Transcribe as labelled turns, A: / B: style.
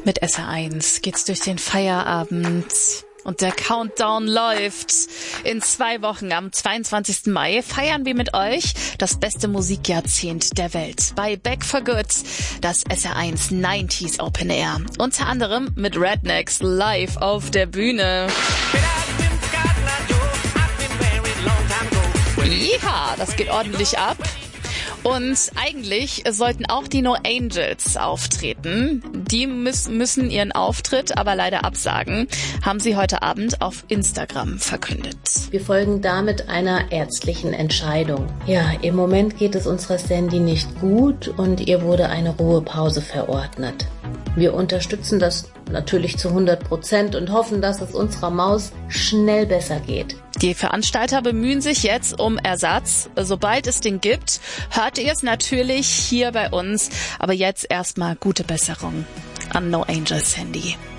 A: Mit SR1 geht's durch den Feierabend. Und der Countdown läuft. In 2 Wochen, am 22. Mai, feiern wir mit euch das beste Musikjahrzehnt der Welt. Bei Back for Good, das SR1 90s Open Air. Unter anderem mit Rednecks live auf der Bühne. Ja, das geht ordentlich ab. Und eigentlich sollten auch die No Angels auftreten. Die müssen ihren Auftritt aber leider absagen, haben sie heute Abend auf Instagram verkündet.
B: Wir folgen damit einer ärztlichen Entscheidung. Ja, im Moment geht es unserer Sandy nicht gut und ihr wurde eine Ruhepause verordnet. Wir unterstützen das natürlich zu 100% und hoffen, dass es unserer Maus schnell besser geht.
A: Die Veranstalter bemühen sich jetzt um Ersatz. Sobald es den gibt, hört ihr es natürlich hier bei uns. Aber jetzt erstmal gute Besserung an No Angels Sandy.